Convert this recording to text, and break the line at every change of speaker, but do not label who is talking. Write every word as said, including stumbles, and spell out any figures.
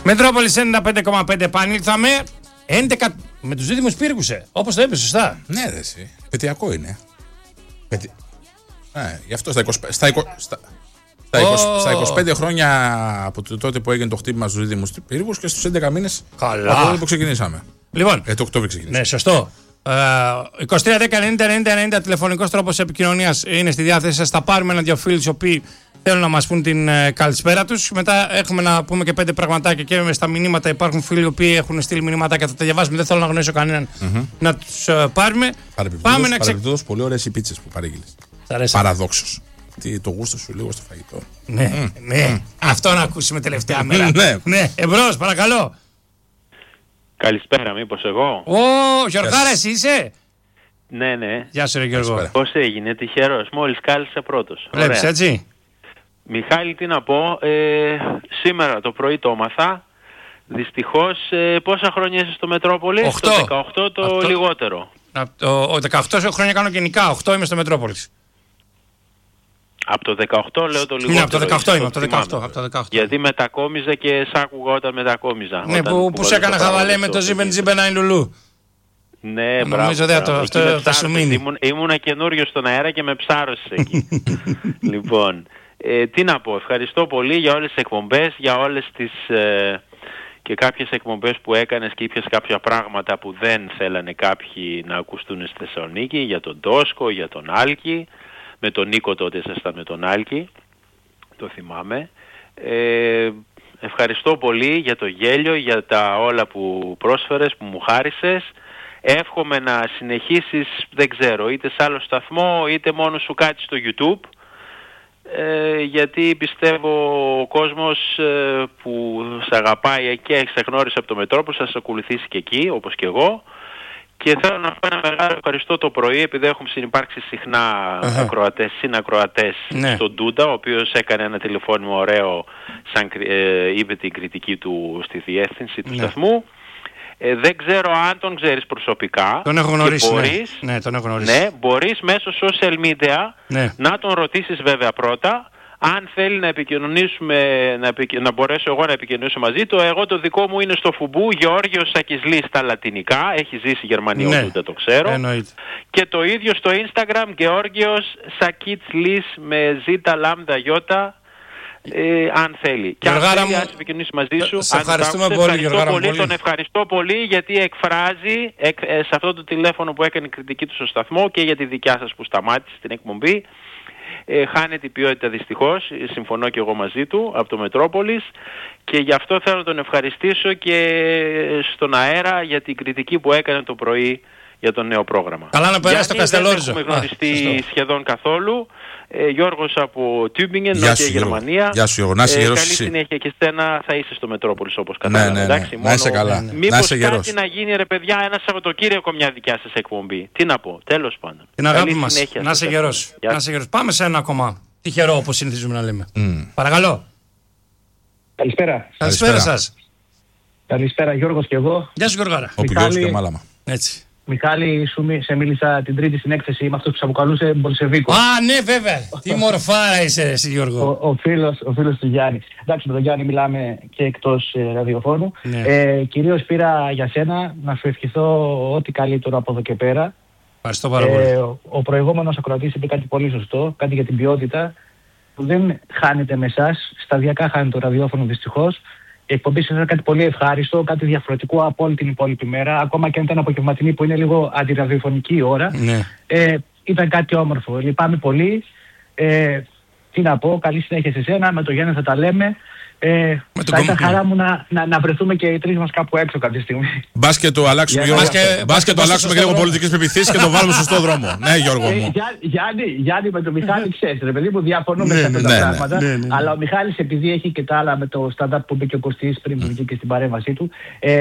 Μετρόπολης ενενήντα πέντε κόμμα πέντε, επανήλθαμε. έντεκα με τους δίδυμους πύργουσε. Όπως το είπες, σωστά.
Ναι, ρε, εσύ. Πετειακό είναι. Πετι... Ναι, γι' αυτό στα είκοσι πέντε, στα είκοσι, στα, στα είκοσι, oh. στα είκοσι πέντε χρόνια από το τότε που έγινε το χτύπημα στους δίδυμους πύργους και στους έντεκα μήνες από τότε που ξεκινήσαμε.
Λοιπόν,
ε, το Οκτώβριο ξεκινήσαμε.
Ναι, σωστό. είκοσι τρία δέκα ενενήντα ενενήντα ενενήντα τηλεφωνικός τρόπος επικοινωνίας είναι στη διάθεση σας. Θα πάρουμε ένα-δυο φίλους οι οποίοι θέλουν να μας πούν την ε, καλησπέρα τους. Μετά έχουμε να πούμε και πέντε πραγματάκια και στα μηνύματα. Υπάρχουν φίλοι οι οποίοι έχουν στείλει μηνύματα, θα τα διαβάσουμε. Δεν θέλω να γνωρίσω κανέναν mm-hmm. να τους ε, πάρουμε. Πάμε να
ξε... πολύ ωραίες οι πίτσες που παρήγγειλες. Παραδόξως. Το γούστο σου λίγο στο φαγητό.
Ναι, mm. ναι. Mm. Αυτό να ακούσουμε τελευταία μέρα.
ναι.
ναι. Εμπρός, παρακαλώ.
Καλησπέρα, μήπως εγώ.
Ω, Γιωργάρα, εσύ είσαι.
Ναι, ναι.
Γεια σου, ρε Γιώργο.
Πώς έγινε, τυχερός. Μόλις κάλεσα πρώτος.
Βλέπεις, έτσι.
Μιχάλη, τι να πω. Ε, σήμερα το πρωί το έμαθα. Δυστυχώς, ε, πόσα χρόνια είσαι στο Μετρόπολη?
οκτώ.
Το δεκαοκτώ το Αυτό... λιγότερο.
Το, το δεκαοκτώ χρόνια κάνω γενικά, οκτώ είμαι στο Μετρόπολης.
Από το δεκαοκτώ λέω το λιγότερο.
Ναι, από το δεκαοκτώ είμαι, από το δεκαοκτώ, από το δεκαοκτώ.
Γιατί μετακόμιζα και σ' άκουγα όταν μετακόμιζα.
Ναι, όταν που, που σε έκανα χαβαλέ με το Ζίμπεν Ζίμπεν Άιν Λουλού.
Ναι, μπράβο.
Αυτό θα σου μείνει.
Ήμουν, ήμουνα καινούριο στον αέρα και με ψάρωσες εκεί. Λοιπόν, ε, τι να πω, ευχαριστώ πολύ για όλες τις εκπομπές, για όλες τις... Ε, και κάποιες εκπομπές που έκανες και είπες κάποια πράγματα που δεν θέλανε κάποιοι να ακουστούν στη Θεσσαλονίκη, για τον Τόσκο, για τον Άλκη. Με τον Νίκο τότε ήσασταν με τον Άλκη, το θυμάμαι. Ε, ευχαριστώ πολύ για το γέλιο, για τα όλα που πρόσφερες, που μου χάρισες. Εύχομαι να συνεχίσεις, δεν ξέρω, είτε σε άλλο σταθμό, είτε μόνο σου κάτι στο YouTube. Ε, γιατί πιστεύω ο κόσμος ε, που σε αγαπάει και σε γνώρισε από το Μετρόπολη θα σε ακολουθήσει και εκεί, όπως και εγώ. Και θέλω να πω ένα μεγάλο ευχαριστώ το πρωί, επειδή έχουμε συνυπάρξει συχνά uh-huh. ακροατές, συνακροατές ναι. στον Ντούντα, ο οποίος έκανε ένα τηλεφώνημα ωραίο, σαν, ε, είπε την κριτική του στη διεύθυνση του ναι. σταθμού. Ε, δεν ξέρω αν τον ξέρεις προσωπικά.
Τον έχω γνωρίσει,
μπορείς,
ναι. Ναι, τον έχω γνωρίσει.
Ναι, μπορείς μέσω social media ναι. να τον ρωτήσεις βέβαια πρώτα. Αν θέλει να επικοινωνήσουμε, να, επικοι... να μπορέσω εγώ να επικοινωνήσω μαζί του, εγώ το δικό μου είναι στο Φουμπού, Γεώργιος Σακισλής στα λατινικά, έχει ζήσει Γερμανία, ναι. δεν το ξέρω.
Εννοείται.
Και το ίδιο στο Instagram, Γεώργιος Σακισλής με ζ, λάμδα, γιώτα, ε, αν θέλει. Και αν θέλει, μου... ας επικοινωνήσει μαζί σου.
Σε ευχαριστούμε πολύ, Γεωργάρα μου.
Τον ευχαριστώ πολύ γιατί εκφράζει εκ... σε αυτό το τηλέφωνο που έκανε η κριτική του στο σταθμό και για τη δικιά σας που σταμάτησε την εκπομπή. Ε, χάνεται η ποιότητα δυστυχώς, συμφωνώ και εγώ μαζί του, από το Μετρόπολης και γι' αυτό θέλω να τον ευχαριστήσω και στον αέρα για την κριτική που έκανε το πρωί για το νέο πρόγραμμα.
Καλά να περάσει το Καστελόριζο.
Δεν έχουμε γνωριστεί Α, σχεδόν καθόλου. Ε, Γιώργος από Τιούμπινγκεν, Νότια Γερμανία.
Γεια σου Γιώργο, να είσαι γερός.
Καλή συνέχεια και στένα, θα είσαι στο Μετρόπολης όπως κατάλαβα.
Ναι, ναι, ναι.
Εντάξει,
να είσαι
μόνο...
καλά.
Μήπως κάτι να γίνει ρε παιδιά ένα Σαββατοκύριακο μια δικιά σας εκπομπή. Τι να πω, τέλος πάντων.
Την αγάπη μας, να είσαι γερός. Πάμε σε ένα ακόμα τυχερό όπως συνηθίζουμε να λέμε. Mm. Παρακαλώ.
Καλησπέρα.
Καλησπέρα σας.
Καλησπέρα Γιώργος και εγώ.
Γεια σου Γιώργαρα.
Ο Γιώργος και Μάλαμα.
Έτσι.
Μιχάλη, σου σε μίλησα την Τρίτη στην έκθεση, είμαι αυτός που σε αποκαλούσε Μπολσεβίκο.
Α, ναι, βέβαια. Τι μορφάρα είσαι, εσύ, Γιώργο.
Ο, ο, φίλος, ο φίλος του Γιάννη. Εντάξει, με τον Γιάννη μιλάμε και εκτός ε, ραδιοφώνου.
Ναι.
Ε, κυρίως πήρα για σένα να σου ευχηθώ ό,τι καλύτερο από εδώ και πέρα.
Ευχαριστώ πάρα πολύ. Ε,
ο, ο προηγούμενος ακροατής είπε κάτι πολύ σωστό, κάτι για την ποιότητα που δεν χάνεται με εσάς. Σταδιακά χάνεται το ραδιόφωνο δυστυχώς. Η εκπομπή σας είναι κάτι πολύ ευχάριστο, κάτι διαφορετικό από όλη την υπόλοιπη μέρα. Ακόμα και αν ήταν απογευματινή που είναι λίγο αντιραδιοφωνική η ώρα.
Ναι.
Ε, ήταν κάτι όμορφο. Λυπάμαι πολύ. Ε, τι να πω, καλή συνέχεια σε σένα. Με τον Γιάννη θα τα λέμε. Ε, θα ήταν χαρά μου να, να, να βρεθούμε και οι τρεις μας κάπου έξω κάποια στιγμή.
Μπας και το αλλάξουμε, Γιώργο, μπας και το αλλάξουμε και λίγο πολιτικές πεποιθήσεις και το βάλουμε στο σωστό δρόμο. Ναι, Γιώργο μου.
Γιάννη, Γιάννη, με τον Μιχάλη ξέρεις, ρε παιδί μου, διαφωνούμε σε αυτά τα πράγματα. Αλλά ο Μιχάλης, επειδή έχει και τα άλλα με το stand-up που μπήκε ο Κωστής πριν που βγήκε στην παρέμβασή του,